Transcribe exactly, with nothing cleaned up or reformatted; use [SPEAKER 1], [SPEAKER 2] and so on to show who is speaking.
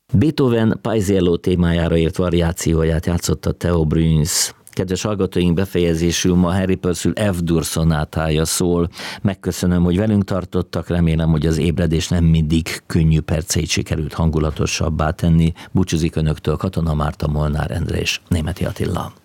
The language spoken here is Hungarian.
[SPEAKER 1] Beethoven Paisiello témájára írt variációját játszotta Theo Bruns. Kedves hallgatóink, befejezésül ma Harry Purcell F-dur szonátája szól. Megköszönöm, hogy velünk tartottak, remélem, hogy az ébredés nem mindig könnyű perceit sikerült hangulatosabbá tenni. Búcsúzik önöktől Katona Márta, Molnár Endre és Németi Attila.